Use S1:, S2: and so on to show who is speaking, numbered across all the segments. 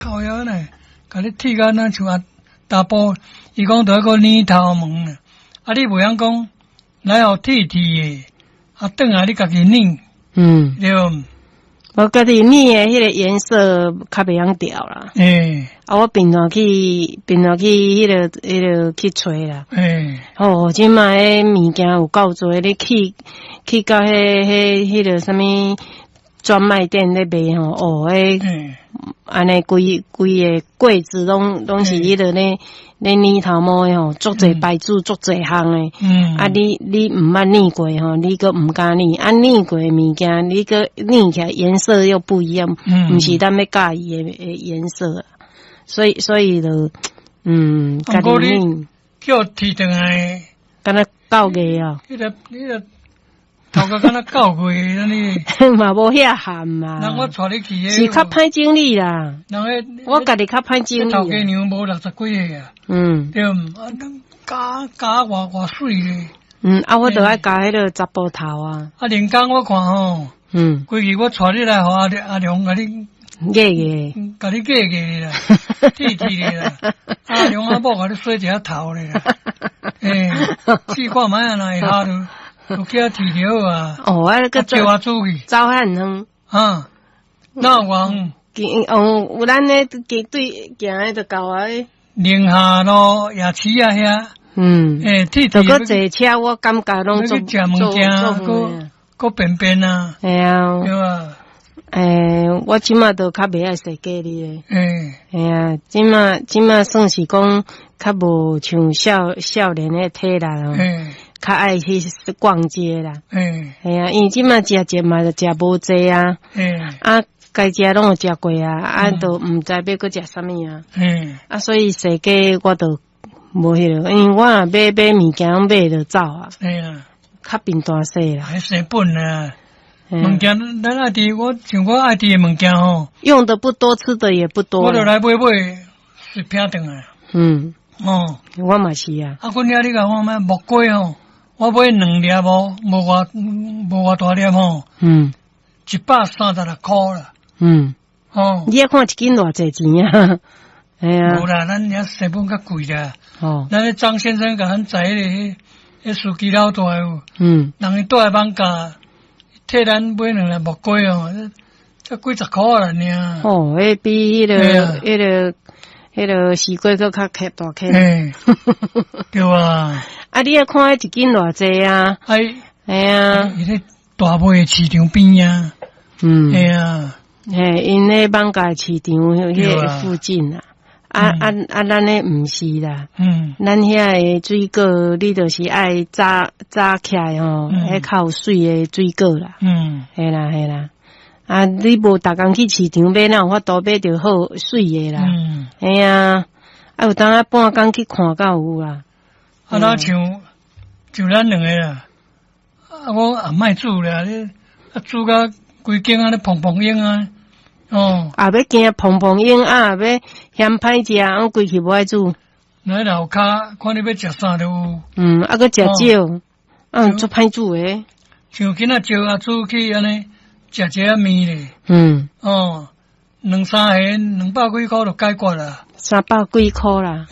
S1: 靠腰呢，甲你剃到那像啊大波，伊讲得个泥头毛呢，啊你袂晓讲来互剃诶，啊等下你家己拧，对。
S2: 我家己腻诶，迄个颜色较袂晓调啦。我平常去迄个去找啦。即卖诶物件有够多，你去到迄个啥物专卖店咧卖吼，安尼规个柜子拢是迄个咧泥头毛诶吼，足侪牌子，足侪项诶。啊，你毋捌腻过吼，你个毋敢腻。啊，腻过诶物件，你个腻起来颜色又不一样，毋是咱要介意诶颜色。所以就家己腻。
S1: 叫剃转来，
S2: 敢若9月啊。
S1: 迄个头壳敢若9月安尼。
S2: 嘛无遐咸嘛。
S1: 人我带你去
S2: 是较歹整理啦。我家己较歹整理。
S1: 头家娘无60几岁啊。对，加偌水咧。
S2: 我著爱加迄个查甫头啊。
S1: 人工我看吼，规日我带你来互阿良甲你甲你啦，剃咧啦。阿良阿某甲你洗一下头咧啦。试看卖啊，若会下就叫剃掉啊。个叫我煮去。
S2: 走汉远。
S1: 那远。
S2: 有咱咧对行诶就够啊。
S1: 宁夏路夜市啊遐。剃
S2: 就搁坐车，我感觉拢做
S1: 食物件，搁便便啊。
S2: 系啊。
S1: 对啊。
S2: 我即马都较袂爱洗家哩诶。系啊，即马算是讲较无像少年诶体力咯。较爱去逛街啦。系啊，因为即马食嘛就食无济啊。该食拢有食过啊，都毋知要搁食啥物啊。所以洗家我都无迄个，因为我若买物件买就走啊。较平大细啦。
S1: 成本啊。物件咱爱滴，像我爱滴诶物件吼，
S2: 用的不多，吃的也不多。
S1: 我就来买是拼顿啊。
S2: 我嘛是啊。
S1: 阮遐你甲我买木瓜吼，我买2粒无偌大粒吼。136块啦。
S2: 你要看一斤偌济钱啊？
S1: 无啦，咱遐成本较贵啦。咱咧张先生甲咱载迄司机老大有。人伊住喺网架。替咱买2粒木瓜哦，才几十块啦尔。
S2: 迄比迄个西瓜搁较大颗。
S1: 对啊。
S2: 你要看迄1斤偌济啊？系啊。
S1: 伊咧大尾市场边啊。系啊。
S2: 因咧网架市场迄个附近啊。咱咧毋是啦。咱遐诶水果，你就是爱炸起来吼，迄较有水诶水果啦。系啦。你无逐工去市场买，哪有法度买着好水诶啦？系啊，有当啊半工去看到有啦。
S1: 那像咱2个啦，我也莫煮啦，煮甲规间安尼蓬蓬硬啊。
S2: 要惊蓬蓬硬要嫌歹食，我规气无爱煮。
S1: 来楼骹看你要食啥都有。
S2: 搁食少，足歹煮诶。
S1: 像今仔招阿煮去安尼食一下面咧。2-3下200几块就解决啦。
S2: 300几块啦。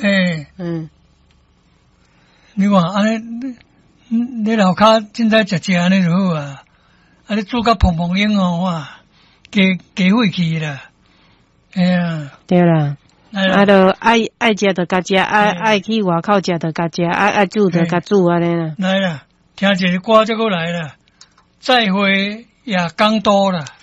S1: 你看安尼，你楼骹凊彩食安尼就好啊。你煮甲蓬蓬硬哇。加费去啦，
S2: 对啦，就爱食就甲食，爱去外口食就甲食，爱煮就甲煮安尼啦。
S1: 来啦，听一个歌就过来啦，再会也讲多啦。